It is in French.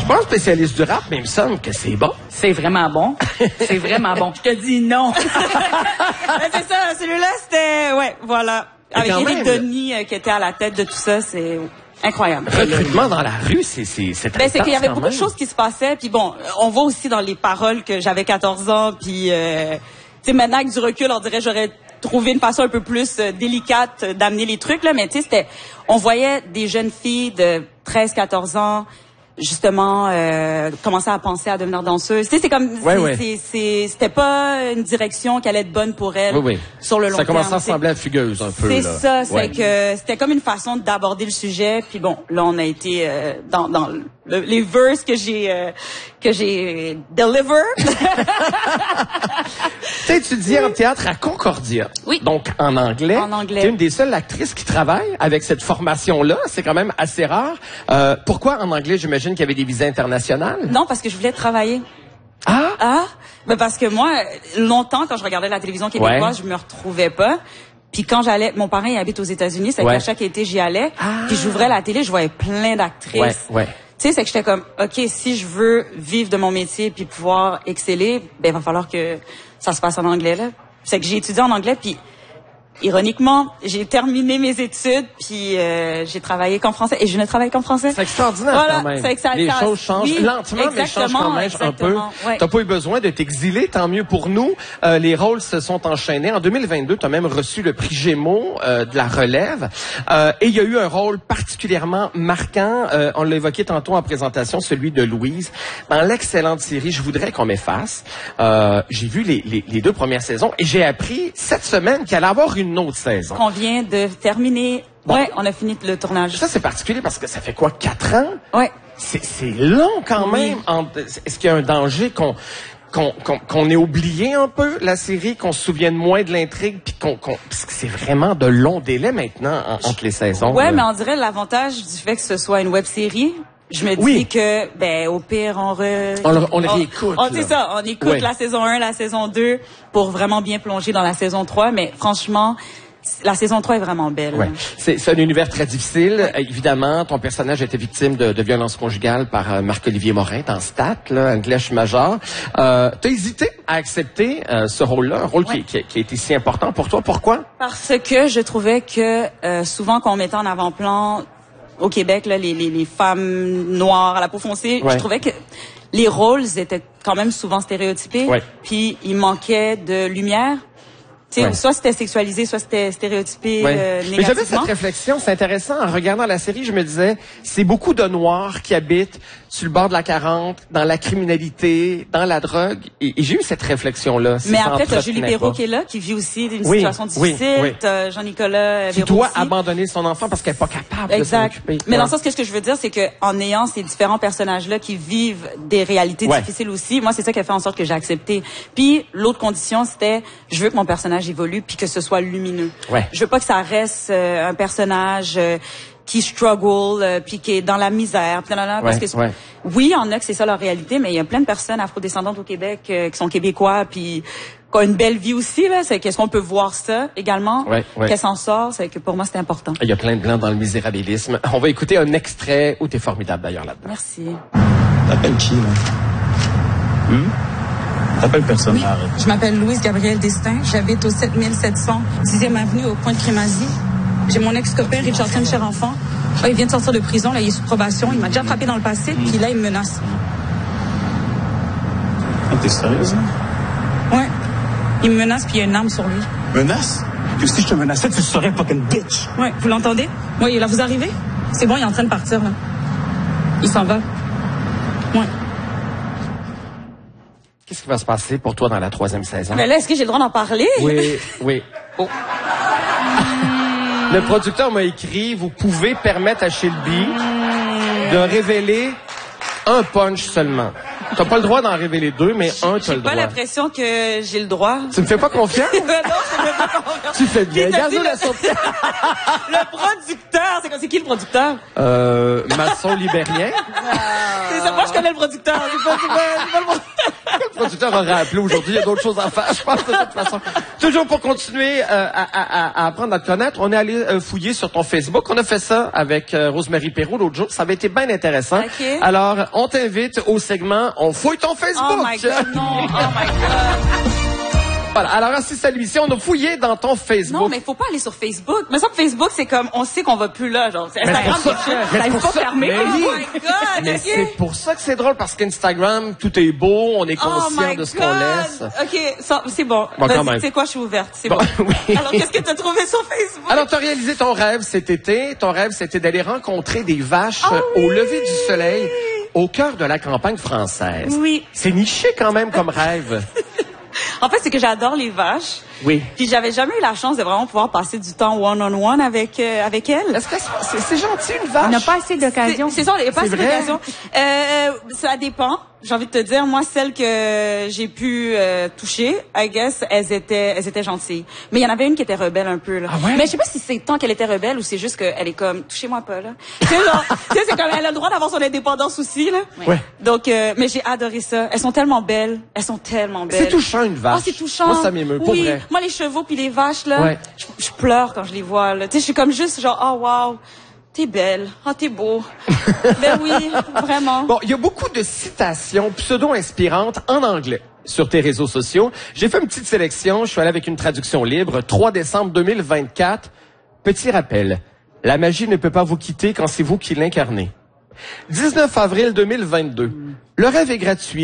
suis pas un spécialiste du rap, mais il me semble que c'est bon. C'est vraiment bon. C'est vraiment bon. Je te dis non. C'est ça, celui-là, c'était... Ouais, voilà. Avec Éric Denis qui était à la tête de tout ça, c'est... incroyable. Recrutement dans la rue, c'est très c'est qu'il y avait beaucoup de choses qui se passaient. Puis bon, on voit aussi dans les paroles que j'avais 14 ans. Puis, tu sais, maintenant avec du recul, on dirait j'aurais trouvé une façon un peu plus délicate d'amener les trucs là. Mais tu sais, on voyait des jeunes filles de 13-14 ans justement commencer à penser à devenir danseuse. Tu sais, c'est comme c'était pas une direction qui allait être bonne pour elle sur le long terme. Ça commençait à ressembler à Fugueuse un peu. C'est ça, c'est que c'était comme une façon d'aborder le sujet. Puis bon, là on a été dans les verses que j'ai deliver. Tu sais, étudié en théâtre à Concordia. Oui. Donc en anglais. En anglais. Tu es une des seules actrices qui travaille avec cette formation-là. C'est quand même assez rare. Pourquoi en anglais? J'imagine qu'il y avait des visas internationales. Non, parce que je voulais travailler. Ben parce que moi, longtemps, quand je regardais la télévision québécoise, je me retrouvais pas. Puis quand j'allais, mon parent il habite aux États-Unis, c'est que chaque été j'y allais. Puis j'ouvrais la télé, je voyais plein d'actrices. Tu sais, c'est que j'étais comme, ok, si je veux vivre de mon métier puis pouvoir exceller, ben il va falloir que ça se passe en anglais là. C'est que j'ai étudié en anglais puis ironiquement, j'ai terminé mes études puis j'ai travaillé qu'en français et je ne travaille qu'en français. C'est extraordinaire quand même. C'est que ça, les choses changent lentement, mais changent quand même un peu. T'as pas eu besoin de t'exiler, tant mieux pour nous. Les rôles se sont enchaînés. En 2022, t'as même reçu le prix Gémeaux de la relève. Et il y a eu un rôle particulièrement marquant. On l'a évoqué tantôt en présentation, celui de Louise. Dans l'excellente série Je voudrais qu'on m'efface. J'ai vu les 2 premières saisons et j'ai appris cette semaine qu'il allait avoir une autre saison. Qu'on vient de terminer. Bon. Ouais, on a fini le tournage. Ça, c'est particulier parce que ça fait quoi, 4 ans? Ouais. C'est long quand même. Est-ce qu'il y a un danger qu'on ait oublié un peu la série, qu'on se souvienne moins de l'intrigue, puis parce que c'est vraiment de longs délais maintenant entre les saisons. Ouais, mais on dirait l'avantage du fait que ce soit une web-série. Je me dis que, ben, au pire, on réécoute. C'est ça, on écoute la saison 1, la saison 2 pour vraiment bien plonger dans la saison 3. Mais franchement, la saison 3 est vraiment belle. Ouais. C'est un univers très difficile. Évidemment, ton personnage était victime de violences conjugales par Marc-Olivier Morin dans Stat, là, English Major. T'as hésité à accepter ce rôle-là, un rôle qui a été si important pour toi. Pourquoi? Parce que je trouvais que souvent qu'on mettait en avant-plan au Québec, là, les femmes noires à la peau foncée, je trouvais que les rôles étaient quand même souvent stéréotypés. Puis il manquait de lumière. Soit c'était sexualisé, soit c'était stéréotypé négativement. Mais j'avais cette réflexion, c'est intéressant. En regardant la série, je me disais, c'est beaucoup de Noirs qui habitent sur le bord de la 40, dans la criminalité, dans la drogue. Et j'ai eu cette réflexion-là. Mais après, t'as Julie Perrault qui est là, qui vit aussi d'une situation difficile. T'as Jean-Nicolas qui doit abandonner son enfant parce qu'elle n'est pas capable de s'en occuper. Mais dans le sens, ce que je veux dire, c'est que en ayant ces différents personnages-là qui vivent des réalités difficiles aussi, moi, c'est ça qui a fait en sorte que j'ai accepté. Puis, l'autre condition, c'était, je veux que mon personnage évolue puis que ce soit lumineux. Je veux pas que ça reste un personnage qui struggle puis qui est dans la misère parce que oui, il y en a que c'est ça leur réalité, mais il y a plein de personnes afrodescendantes au Québec qui sont québécois puis qui ont une belle vie aussi là, c'est qu'est-ce qu'on peut voir ça également qu'elle s'en sort, c'est que pour moi c'est important. Il y a plein de blancs dans le misérabilisme. On va écouter un extrait où t'es formidable d'ailleurs là-dedans. Merci. T'appelles qui là? T'appelles personne. Oui, je m'appelle Louise Gabrielle Destin. J'habite au 7700 10e avenue au coin de Crémazie. J'ai mon ex-copain Richardson Cher-Enfant. Il vient de sortir de prison, là, il est sous probation. Il m'a déjà frappé dans le passé, puis là, il me menace. T'es sérieuse? Ouais. Il me menace, puis il y a une arme sur lui. Menace? Que si je te menaçais, tu serais fucking bitch. Ouais, vous l'entendez? Oui, là, vous arrivez? C'est bon, il est en train de partir, là. Il s'en va. Ouais. Qu'est-ce qui va se passer pour toi dans la 3e saison? Mais là, est-ce que j'ai le droit d'en parler? Oui. Oh. Le producteur m'a écrit, vous pouvez permettre à Shelby de révéler un punch seulement. T'as pas le droit d'en révéler 2, mais un, t'as le droit. J'ai pas l'impression que j'ai le droit. Tu me fais pas confiance? Non, je me fais pas confiance. Tu fais bien. Regarde-nous la sortie. Le producteur, c'est qui le producteur? Masson Libérien. C'est ça, moi je connais le producteur. C'est pas le producteur. producteur aura appelé aujourd'hui. Il y a d'autres choses à faire, je pense, de toute façon. Toujours pour continuer à apprendre à te connaître, on est allé fouiller sur ton Facebook. On a fait ça avec Rosemary Perrault l'autre jour. Ça avait été bien intéressant. Okay. Alors, on t'invite au segment « On fouille ton Facebook ». Oh my God, non. Oh my God. Voilà. Alors, assiste à l'émission, on a fouillé dans ton Facebook. Non, mais faut pas aller sur Facebook. Mais ça, Facebook, c'est comme, on sait qu'on va plus là, genre. Instagram, ça n'est pas fermé. Oh my God! Mais c'est pour ça que c'est drôle, parce qu'Instagram, tout est beau, on est conscient de ce qu'on laisse. OK, c'est bon. Vas-y, c'est quoi, je suis ouverte. C'est bon. Oui. Alors, qu'est-ce que tu as trouvé sur Facebook? Alors, tu as réalisé ton rêve cet été. Ton rêve, c'était d'aller rencontrer des vaches au lever du soleil, au cœur de la campagne française. Oui. C'est niché quand même comme rêve. En fait, c'est que j'adore les vaches. Oui. Puis j'avais jamais eu la chance de vraiment pouvoir passer du temps one-on-one avec elles. Est-ce que c'est gentil, une vache? On n'a pas assez d'occasion. C'est ça, on n'a pas assez d'occasion. Ça dépend. J'ai envie de te dire, moi, celles que j'ai pu toucher, I guess, elles étaient gentilles. Mais il y en avait une qui était rebelle un peu, là. Ah ouais? Mais je sais pas si c'est tant qu'elle était rebelle ou c'est juste qu'elle est comme, touchez-moi pas, là. Tu sais, c'est comme, elle a le droit d'avoir son indépendance aussi, là. Ouais. Donc, mais j'ai adoré ça. Elles sont tellement belles. Elles sont tellement belles. C'est touchant, une vache. Ah, c'est touchant. Moi, ça m'émeut, pour vrai. Moi, les chevaux puis les vaches, là, je pleure quand je les vois, là. Tu sais, je suis comme juste genre, oh, wow. T'es belle. Ah, t'es beau. Ben oui, vraiment. Bon, il y a beaucoup de citations pseudo-inspirantes en anglais sur tes réseaux sociaux. J'ai fait une petite sélection. Je suis allé avec une traduction libre. 3 décembre 2024. Petit rappel. La magie ne peut pas vous quitter quand c'est vous qui l'incarnez. 19 avril 2022. Le rêve est gratuit.